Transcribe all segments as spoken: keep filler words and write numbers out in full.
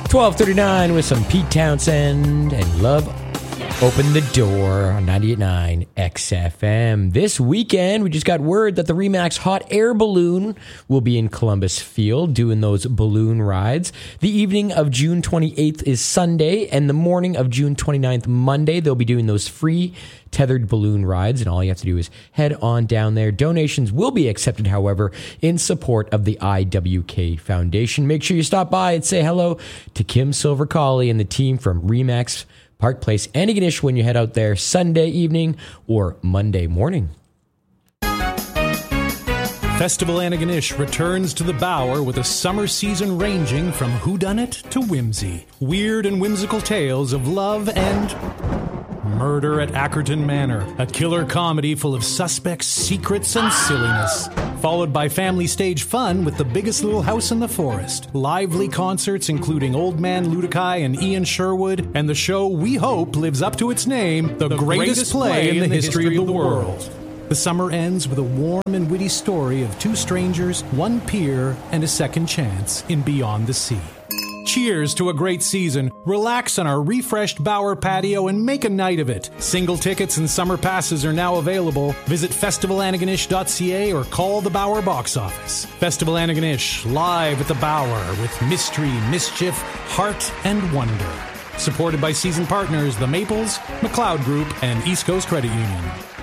twelve thirty-nine with some Pete Townsend and Love Open the Door on ninety-eight point nine X F M. This weekend, we just got word that the RE/MAX Hot Air Balloon will be in Columbus Field doing those balloon rides. The evening of June twenty-eighth is Sunday, and the morning of June twenty-ninth, Monday, they'll be doing those free tethered balloon rides, and all you have to do is head on down there. Donations will be accepted, however, in support of the I W K Foundation. Make sure you stop by and say hello to Kim Silver-Colley and the team from RE/MAX Park Place, Antigonish, when you head out there Sunday evening or Monday morning. Festival Antigonish returns to the Bower with a summer season ranging from whodunit to whimsy. Weird and whimsical tales of love and murder at Ackerton Manor. A killer comedy full of suspects, secrets, and silliness. Followed by family stage fun with The Biggest Little House in the Forest. Lively concerts including Old Man Ludikai and Ian Sherwood. And the show we hope lives up to its name, The, the greatest, greatest play in the, in the history, history of the, of the world. world. The summer ends with a warm and witty story of two strangers, one peer, and a second chance in Beyond the Sea. Cheers to a great season. Relax on our refreshed Bower patio and make a night of it. Single tickets and summer passes are now available. Visit festival antigonish dot c a or call the Bower box office. Festival Antigonish, live at the Bower with mystery, mischief, heart, and wonder. Supported by season partners The Maples, McLeod Group, and East Coast Credit Union.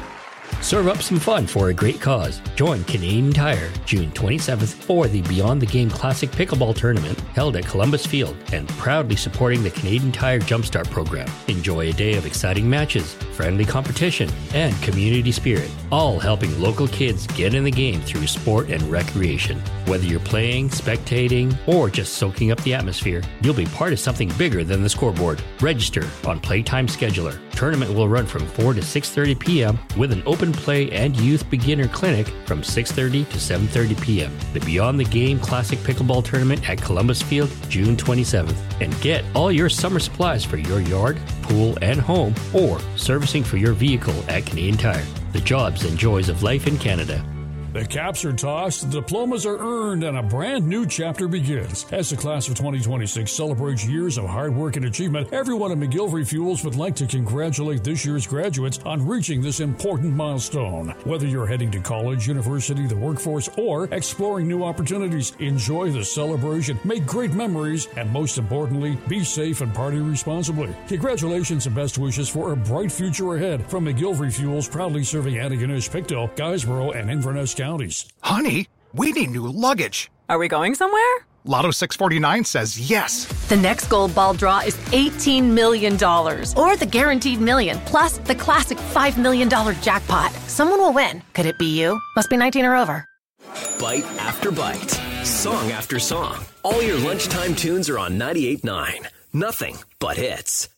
Serve up some fun for a great cause. Join Canadian Tire June twenty-seventh for the Beyond the Game Classic Pickleball Tournament held at Columbus Field and proudly supporting the Canadian Tire Jumpstart program. Enjoy a day of exciting matches, friendly competition, and community spirit, all helping local kids get in the game through sport and recreation. Whether you're playing, spectating, or just soaking up the atmosphere, you'll be part of something bigger than the scoreboard. Register on Playtime Scheduler. Tournament will run from four to six thirty p.m. with an open play and youth beginner clinic from six thirty to seven thirty p.m. The Beyond the Game Classic Pickleball Tournament at Columbus Field, June twenty-seventh. And get all your summer supplies for your yard, pool, and home, or servicing for your vehicle at Canadian Tire. The jobs and joys of life in Canada. The caps are tossed, the diplomas are earned, and a brand new chapter begins. As the class of twenty twenty-six celebrates years of hard work and achievement, everyone at McGillivray Fuels would like to congratulate this year's graduates on reaching this important milestone. Whether you're heading to college, university, the workforce, or exploring new opportunities, enjoy the celebration, make great memories, and most importantly, be safe and party responsibly. Congratulations and best wishes for a bright future ahead from McGillivray Fuels, proudly serving Antigonish, Pictou, Guysborough, and Inverness counties. Honey, we need new luggage. Are we going somewhere? Lotto six forty-nine says yes. The next gold ball draw is eighteen million dollars. Or the guaranteed million, plus the classic five million dollars jackpot. Someone will win. Could it be you? Must be nineteen or over. Bite after bite. Song after song. All your lunchtime tunes are on ninety-eight point nine. Nothing but hits.